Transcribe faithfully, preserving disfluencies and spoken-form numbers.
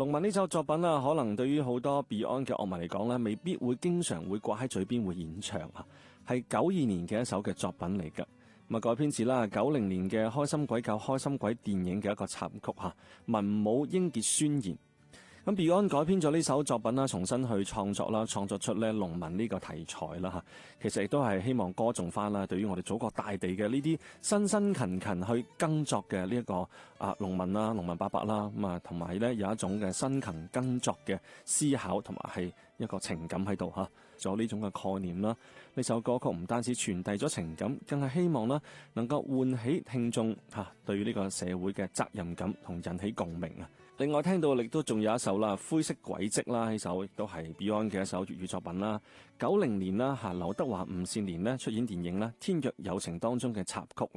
農民呢首作品啊，可能對於好多 Beyond 嘅樂迷嚟講咧，未必會經常會掛喺嘴邊會演唱啊，係九二年嘅一首嘅作品嚟㗎。咁啊改編自啦九零年嘅《開心鬼救開心鬼》電影嘅一個插曲嚇，文武英傑宣言。咁 Beyond 改編咗呢首作品啦，重新去創作啦，創作出咧農民呢個題材啦嚇。其實亦都係希望歌頌翻啦，對於我哋祖國大地嘅呢啲辛辛勤勤去耕作嘅呢一個啊農民啦、農民伯伯啦，咁啊同埋咧有一種嘅辛勤耕作嘅思考同埋係一個情感喺度嚇，仲有呢種嘅概念啦。呢首歌曲唔單止傳遞咗情感，更係希望啦能夠喚起聽眾嚇對於呢個社會嘅責任感同引起共鳴啊！另外聽到亦都仲有一首啦，灰色軌跡啦，呢首亦都係 Beyond 嘅一首粵語作品啦。九零年啦嚇，劉德華、吳倩蓮咧出演電影啦《天若有情》當中嘅插曲